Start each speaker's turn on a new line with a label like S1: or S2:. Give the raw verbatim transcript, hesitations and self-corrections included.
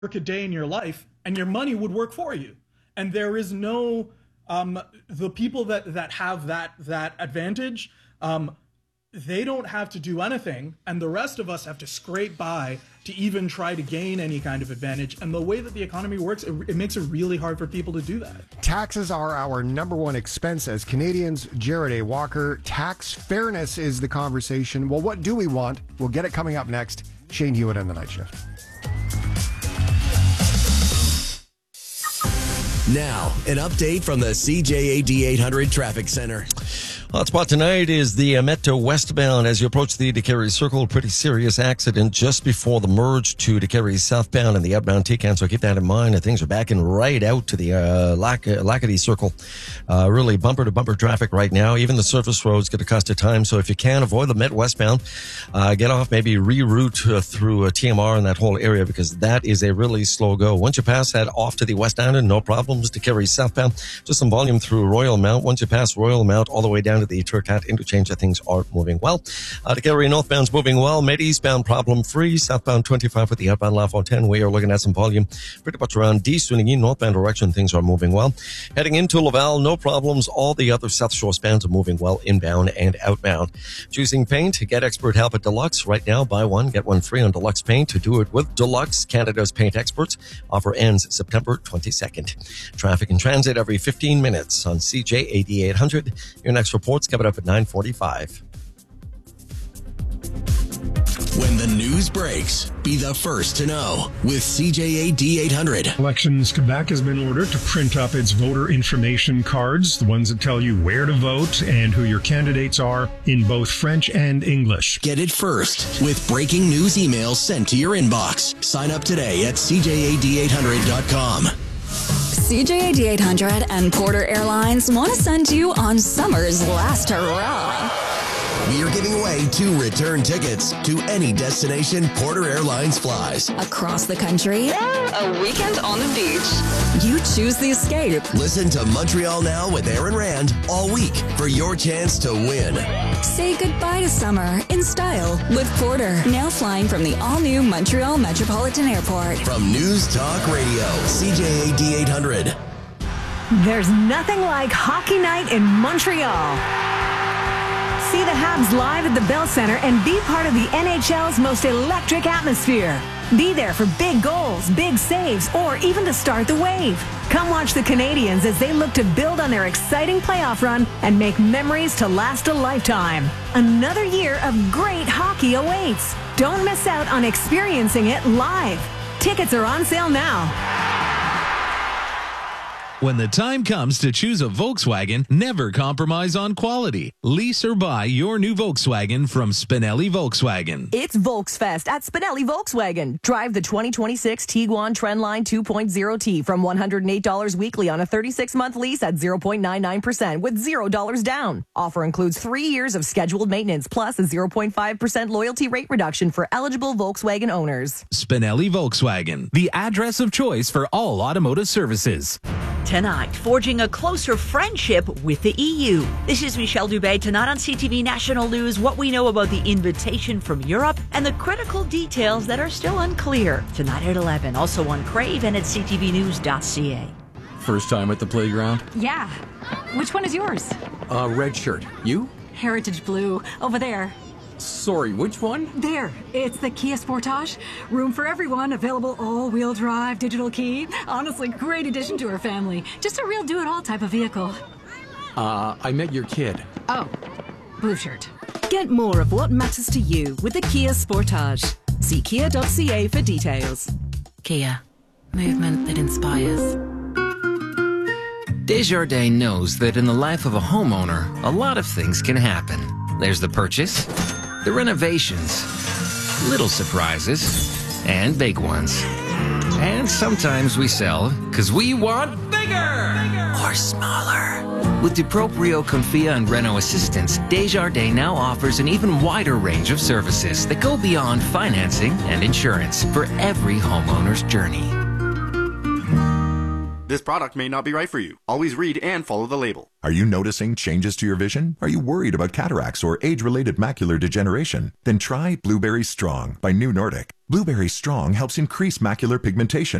S1: work a day in your life and your money would work for you. And there is no, um, the people that, that have that, that advantage, um, they don't have to do anything. And the rest of us have to scrape by to even try to gain any kind of advantage. And the way that the economy works, it, it makes it really hard for people to do that.
S2: Taxes are our number one expense as Canadians. Jared A. Walker, tax fairness is the conversation. Well, what do we want? We'll get it coming up next. Shane Hewitt on the Night Shift.
S3: Now, an update from the C J A D eight hundred Traffic Center.
S4: Hotspot tonight is the uh, Metro westbound as you approach the Decarie Circle. Pretty serious accident just before the merge to Decarie southbound and the outbound T-Can, so keep that in mind. Things are backing right out to the uh, Lac- Lacadie Circle. Uh, really bumper-to-bumper traffic right now. Even the surface roads get a cost of time, so if you can, avoid the Met westbound. Uh, get off, maybe reroute uh, through uh, T M R in that whole area because that is a really slow go. Once you pass that off to the west island, no problems. Decarie southbound, just some volume through Royal Mount. Once you pass Royal Mount all the way down to the Turcotte interchange, that things are moving well. Uh, Decarie northbound's moving well. Med eastbound problem free. Southbound twenty-five with the outbound La Fontaine. We are looking at some volume pretty much around D. Swinning northbound direction. Things are moving well. Heading into Laval, no problems. All the other South Shore spans are moving well inbound and outbound. Choosing paint, get expert help at Deluxe. Right now, buy one, get one free on Deluxe paint. To do it with Deluxe, Canada's paint experts. Offer ends September twenty-second. Traffic and transit every fifteen minutes on C J A D eight hundred. Your next report's coming up at nine forty-five.
S3: When the news breaks, be the first to know with C J A D eight hundred.
S5: Elections Quebec has been ordered to print up its voter information cards, the ones that tell you where to vote and who your candidates are, in both French and English.
S3: Get it first with breaking news emails sent to your inbox. Sign up today at C J A D eight hundred dot com.
S6: C J A D eight hundred and Porter Airlines want to send you on summer's last hurrah.
S3: We are giving away two return tickets to any destination Porter Airlines flies.
S6: Across the country, a weekend on the beach. You choose the escape.
S3: Listen to Montreal Now with Aaron Rand all week for your chance to win.
S6: Say goodbye to summer in style with Porter. Now flying from the all-new Montreal Metropolitan Airport.
S3: From News Talk Radio, C J A D eight hundred.
S7: There's nothing like hockey night in Montreal. See the Habs live at the Bell Centre and be part of the N H L's most electric atmosphere. Be there for big goals, big saves, or even to start the wave. Come watch the Canadiens as they look to build on their exciting playoff run and make memories to last a lifetime. Another year of great hockey awaits. Don't miss out on experiencing it live. Tickets are on sale now.
S8: When the time comes to choose a Volkswagen, never compromise on quality. Lease or buy your new Volkswagen from Spinelli Volkswagen.
S9: It's Volksfest at Spinelli Volkswagen. Drive the twenty twenty-six Tiguan Trendline two point oh T from one hundred eight dollars weekly on a thirty-six month lease at zero point nine nine percent with zero dollars down. Offer includes three years of scheduled maintenance plus a zero point five percent loyalty rate reduction for eligible Volkswagen owners.
S8: Spinelli Volkswagen, the address of choice for all automotive services.
S10: Tonight, forging a closer friendship with the E U. This is Michelle Dubé. Tonight on C T V National News, what we know about the invitation from Europe and the critical details that are still unclear. Tonight at eleven, also on Crave and at c t v news dot c a.
S11: First time at the playground?
S12: Yeah. Which one is yours?
S11: Uh, red shirt. You?
S12: Heritage blue. Over there.
S11: Sorry, which one?
S12: There. It's the Kia Sportage. Room for everyone. Available all-wheel drive, digital key. Honestly, great addition to our family. Just a real do-it-all type of vehicle.
S11: Uh, I met your kid.
S12: Oh, blue shirt.
S13: Get more of what matters to you with the Kia Sportage. See kia dot c a for details.
S14: Kia. Movement that inspires. Desjardins knows that in the life of a homeowner, a lot of things can happen. There's the purchase, the renovations, little surprises, and big ones. And sometimes we sell because we want bigger, bigger or smaller. With DuProprio, Confia, and Renault Assistance, Desjardins now offers an even wider range of services that go beyond financing and insurance for every homeowner's journey.
S15: This product may not be right for you. Always read and follow the label.
S16: Are you noticing changes to your vision? Are you worried about cataracts or age-related macular degeneration? Then try Blueberry Strong by New Nordic. Blueberry Strong helps increase macular pigmentation